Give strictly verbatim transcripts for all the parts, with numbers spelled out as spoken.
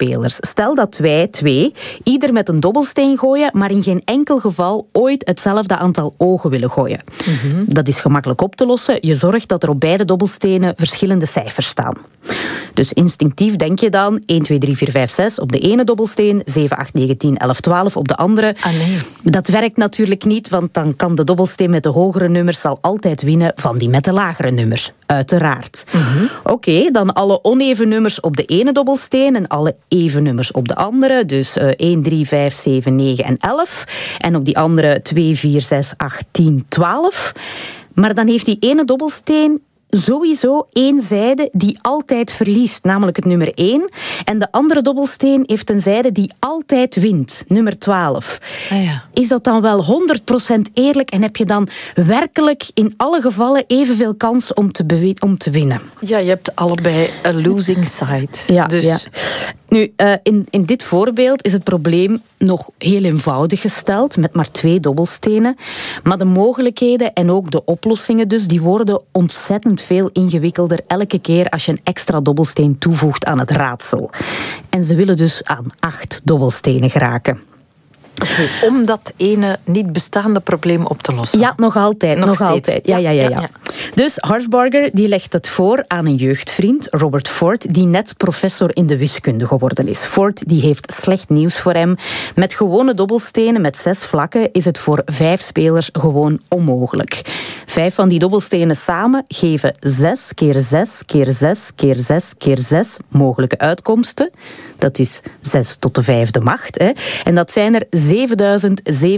spelers. Stel dat wij twee ieder met een dobbelsteen gooien, maar in geen enkel geval ooit hetzelfde aantal ogen willen gooien. Mm-hmm. Dat is gemakkelijk op te lossen. Je zorgt dat er op beide dobbelstenen verschillende cijfers staan. Dus instinctief denk je dan één, twee, drie, vier, vijf, zes op de ene dobbelsteen, zeven, acht, negen, tien, elf, twaalf op de andere. Ah, nee. Dat werkt natuurlijk niet, want dan kan de dobbelsteen met de hogere nummers zal altijd winnen van die met de lagere nummers. Uiteraard. Mm-hmm. Oké, okay, dan alle oneven nummers op de ene dobbelsteen en alle even nummers op de andere. Dus uh, één, drie, vijf, zeven, negen en elf. En op die andere twee, vier, zes, acht, tien, twaalf. Maar dan heeft die ene dobbelsteen sowieso één zijde die altijd verliest, namelijk het nummer één. En de andere dobbelsteen heeft een zijde die altijd wint, nummer twaalf. Ah ja. Is dat dan wel honderd procent eerlijk en heb je dan werkelijk in alle gevallen evenveel kans om te, bewe- om te winnen? Ja, je hebt allebei een losing side. Ja, dus... ja. Nu, uh, in, in dit voorbeeld is het probleem nog heel eenvoudig gesteld, met maar twee dobbelstenen. Maar de mogelijkheden en ook de oplossingen dus, die worden ontzettend veel ingewikkelder elke keer als je een extra dobbelsteen toevoegt aan het raadsel. En ze willen dus aan acht dobbelstenen geraken. Okay, om dat ene niet bestaande probleem op te lossen. Ja, nog altijd. Nog, nog altijd. Ja, ja, ja, ja. ja, ja. Dus Harshbarger die legt het voor aan een jeugdvriend, Robert Ford, die net professor in de wiskunde geworden is. Ford die heeft slecht nieuws voor hem. Met gewone dobbelstenen met zes vlakken is het voor vijf spelers gewoon onmogelijk. Vijf van die dobbelstenen samen geven zes keer zes keer zes keer zes keer zes mogelijke uitkomsten. Dat is zes tot de vijfde macht. Hè. En dat zijn er zevenduizend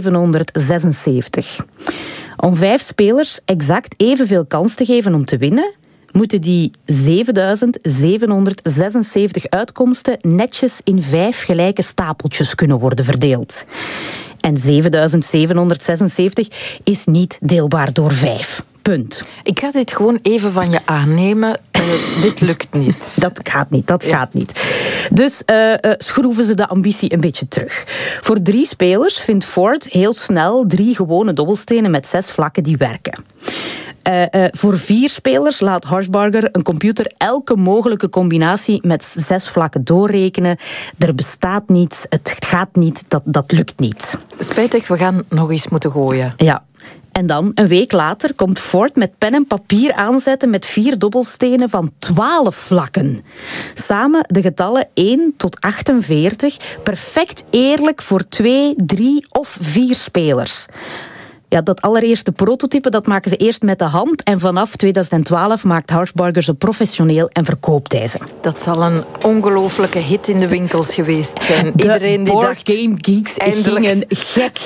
zevenhonderdzesenzeventig. Om vijf spelers exact evenveel kans te geven om te winnen, moeten die zevenduizend zevenhonderdzesenzeventig uitkomsten netjes in vijf gelijke stapeltjes kunnen worden verdeeld. En zevenduizend zevenhonderdzesenzeventig is niet deelbaar door vijf. Punt. Ik ga dit gewoon even van je aannemen. Uh, dit lukt niet. Dat gaat niet, dat ja. gaat niet. Dus uh, uh, schroeven ze de ambitie een beetje terug. Voor drie spelers vindt Ford heel snel drie gewone dobbelstenen met zes vlakken die werken. Uh, uh, voor vier spelers laat Harshbarger een computer elke mogelijke combinatie met zes vlakken doorrekenen. Er bestaat niets, het gaat niet, dat, dat lukt niet. Spijtig, we gaan nog eens moeten gooien. Ja. En dan, een week later, komt Ford met pen en papier aanzetten met vier dobbelstenen van twaalf vlakken. Samen de getallen één tot achtenveertig, perfect eerlijk voor twee, drie of vier spelers. Ja, dat allereerste prototype dat maken ze eerst met de hand en vanaf tweeduizend twaalf maakt Harshbarger ze professioneel en verkoopt hij ze. Dat zal een ongelofelijke hit in de winkels geweest zijn. De Iedereen die board dacht, game geeks eindelijk. gingen gek.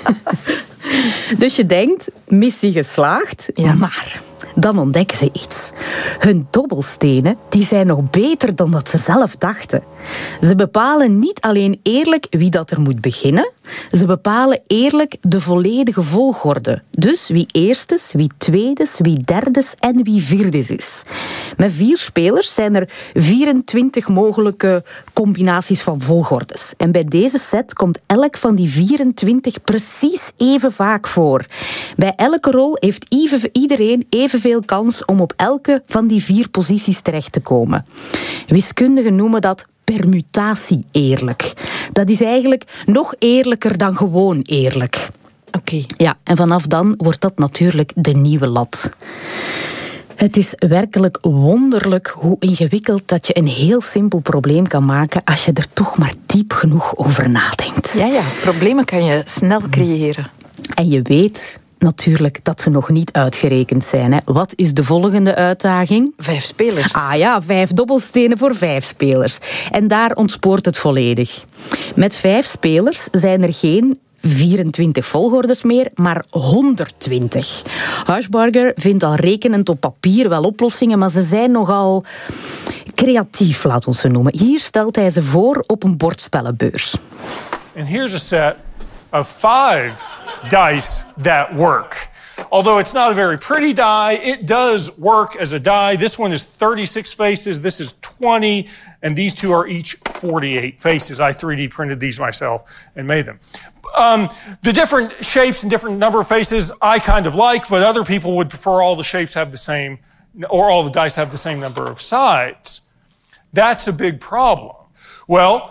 Dus je denkt, missie geslaagd, ja. maar dan ontdekken ze iets. Hun dobbelstenen die zijn nog beter dan dat ze zelf dachten. Ze bepalen niet alleen eerlijk wie dat er moet beginnen, ze bepalen eerlijk de volledige volgorde. Dus wie eerstes, wie tweedes, wie derdes en wie vierdes is. Met vier spelers zijn er vierentwintig mogelijke combinaties van volgordes. En bij deze set komt elk van die vierentwintig precies even vaak voor. Bij elke rol heeft iedereen evenveel kans om op elke van die vier posities terecht te komen. Wiskundigen noemen dat permutatie eerlijk. Dat is eigenlijk nog eerlijker dan gewoon eerlijk. Oké. Okay. Ja, en vanaf dan wordt dat natuurlijk de nieuwe lat. Het is werkelijk wonderlijk hoe ingewikkeld dat je een heel simpel probleem kan maken als je er toch maar diep genoeg over nadenkt. Ja, ja, problemen kan je snel creëren. En je weet natuurlijk dat ze nog niet uitgerekend zijn. Hè. Wat is de volgende uitdaging? Vijf spelers. Ah ja, vijf dobbelstenen voor vijf spelers. En daar ontspoort het volledig. Met vijf spelers zijn er geen vierentwintig volgordes meer, maar honderdtwintig. Harshbarger vindt al rekenend op papier wel oplossingen, maar ze zijn nogal creatief, laat ons ze noemen. Hier stelt hij ze voor op een bordspellenbeurs. And here's a set of five dice that work. Although it's not a very pretty die, it does work as a die. This one is thirty-six faces, this is twenty, and these two are each forty-eight faces. I three D printed these myself and made them. Um, the different shapes and different number of faces I kind of like, but other people would prefer all the shapes have the same, or all the dice have the same number of sides. That's a big problem. Well,